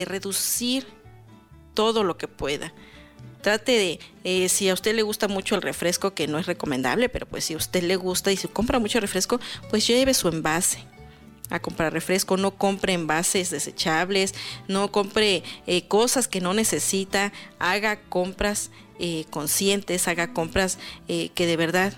reducir todo lo que pueda. Trate de, si a usted le gusta mucho el refresco, que no es recomendable, pero pues si a usted le gusta y si compra mucho refresco, pues lleve su envase a comprar refresco. No compre envases desechables, no compre cosas que no necesita, haga compras conscientes, haga compras que de verdad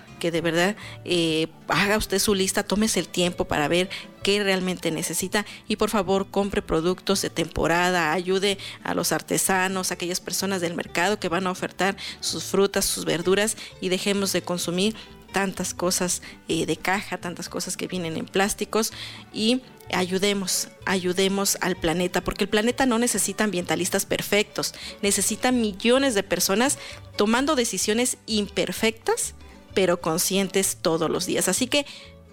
haga usted su lista, tómese el tiempo para ver qué realmente necesita y por favor compre productos de temporada, ayude a los artesanos, a aquellas personas del mercado que van a ofertar sus frutas, sus verduras y dejemos de consumir tantas cosas de caja, tantas cosas que vienen en plásticos y ayudemos al planeta, porque el planeta no necesita ambientalistas perfectos, necesita millones de personas tomando decisiones imperfectas, pero conscientes todos los días. Así que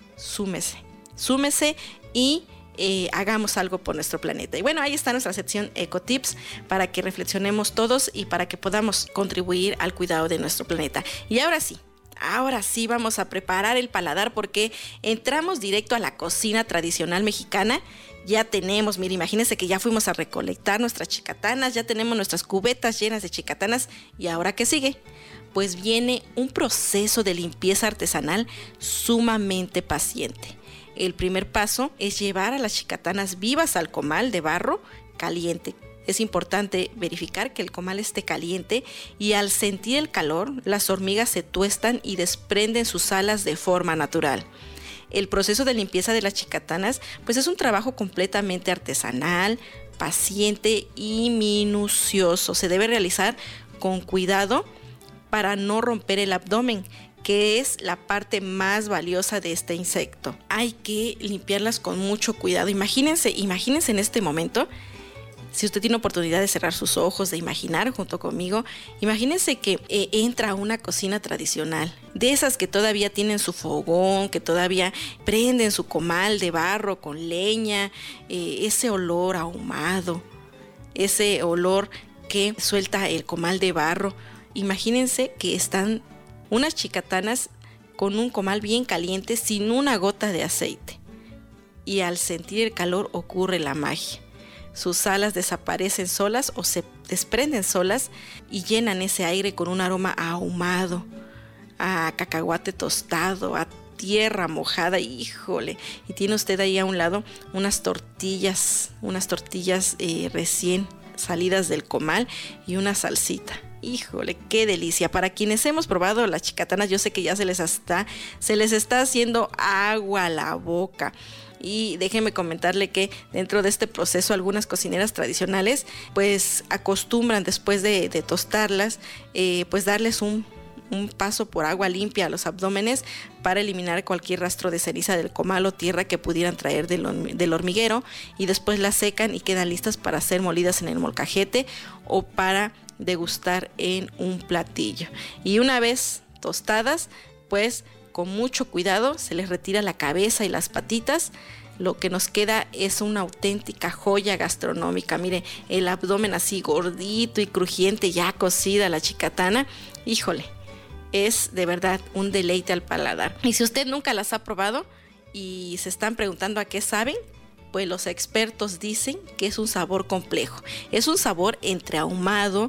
súmese y hagamos algo por nuestro planeta. Y bueno, ahí está nuestra sección Ecotips para que reflexionemos todos y para que podamos contribuir al cuidado de nuestro planeta. Y ahora sí vamos a preparar el paladar porque entramos directo a la cocina tradicional mexicana. Ya tenemos, mire, imagínense que ya fuimos a recolectar nuestras chicatanas, ya tenemos nuestras cubetas llenas de chicatanas. ¿Y ahora qué sigue? Pues viene un proceso de limpieza artesanal sumamente paciente. El primer paso es llevar a las chicatanas vivas al comal de barro caliente. Es importante verificar que el comal esté caliente y al sentir el calor, las hormigas se tuestan y desprenden sus alas de forma natural. El proceso de limpieza de las chicatanas pues es un trabajo completamente artesanal, paciente y minucioso. Se debe realizar con cuidado para no romper el abdomen, que es la parte más valiosa de este insecto. Hay que limpiarlas con mucho cuidado. Imagínense en este momento. Si usted tiene oportunidad de cerrar sus ojos, de imaginar junto conmigo, imagínense que entra a una cocina tradicional, de esas que todavía tienen su fogón, que todavía prenden su comal de barro con leña, ese olor ahumado, ese olor que suelta el comal de barro. Imagínense que están unas chicatanas con un comal bien caliente sin una gota de aceite. Y al sentir el calor ocurre la magia. Sus alas desaparecen solas o se desprenden solas y llenan ese aire con un aroma ahumado, a cacahuate tostado, a tierra mojada, híjole. Y tiene usted ahí a un lado unas tortillas recién salidas del comal y una salsita. Híjole, qué delicia. Para quienes hemos probado las chicatanas, yo sé que ya se les está haciendo agua a la boca. Y déjenme comentarle que dentro de este proceso algunas cocineras tradicionales pues acostumbran después de tostarlas pues darles un paso por agua limpia a los abdómenes para eliminar cualquier rastro de ceniza del comal o tierra que pudieran traer del hormiguero y después las secan y quedan listas para ser molidas en el molcajete o para degustar en un platillo. Y una vez tostadas pues con mucho cuidado se les retira la cabeza y las patitas. Lo que nos queda es una auténtica joya gastronómica. Mire, el abdomen así gordito y crujiente, ya cocida la chicatana. Híjole, es de verdad un deleite al paladar. Y si usted nunca las ha probado y se están preguntando a qué saben, pues los expertos dicen que es un sabor complejo. Es un sabor entre ahumado,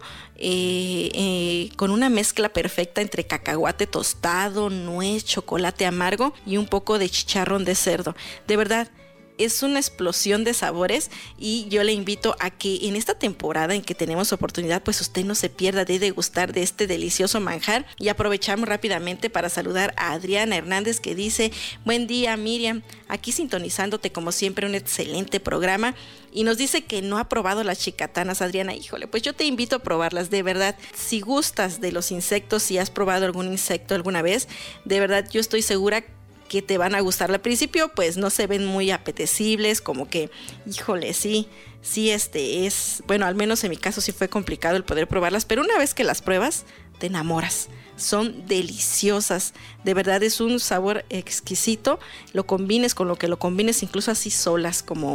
con una mezcla perfecta entre cacahuate tostado, nuez, chocolate amargo y un poco de chicharrón de cerdo. De verdad, es una explosión de sabores y yo le invito a que en esta temporada en que tenemos oportunidad, pues usted no se pierda de degustar de este delicioso manjar. Y aprovechamos rápidamente para saludar a Adriana Hernández que dice: buen día, Miriam, aquí sintonizándote como siempre, un excelente programa. Y nos dice que no ha probado las chicatanas. Adriana, híjole, pues yo te invito a probarlas, de verdad. Si gustas de los insectos, si has probado algún insecto alguna vez, de verdad yo estoy segura que te van a gustar. Al principio pues no se ven muy apetecibles, como que híjole, sí es, bueno, al menos en mi caso sí fue complicado el poder probarlas, pero una vez que las pruebas te enamoras. Son deliciosas, de verdad es un sabor exquisito. Lo combines con lo que lo combines, incluso así solas, como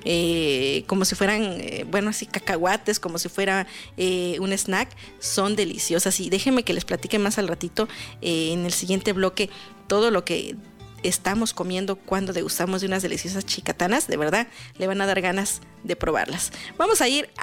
si fueran, así cacahuates, como si fuera un snack, son deliciosas. Y déjenme que les platique más al ratito en el siguiente bloque todo lo que estamos comiendo cuando degustamos de unas deliciosas chicatanas. De verdad le van a dar ganas de probarlas. Vamos a ir